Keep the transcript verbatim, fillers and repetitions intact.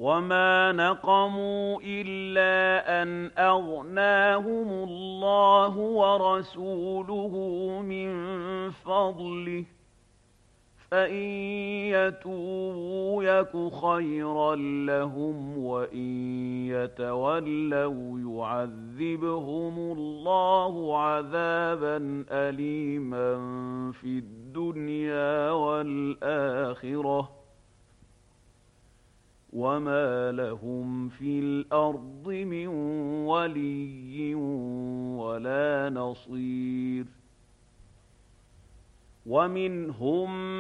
وَمَا نَقَمُوا إِلَّا أَنْ أَغْنَاهُمُ اللَّهُ وَرَسُولُهُ مِن فَضْلِهِ ۖ فَإِن يَتُوبُوا يَكُ خَيْرًا لَّهُمْ وَإِن يَتَوَلَّوْا يُعَذِّبْهُمُ اللَّهُ عَذَابًا أَلِيمًا فِي الدُّنْيَا وَالْآخِرَةِ ۚ وَمَا لَهُمْ فِي الْأَرْضِ مِن وَلِيٍّ وَلَا نَصِيرٍ. وَمِنْهُم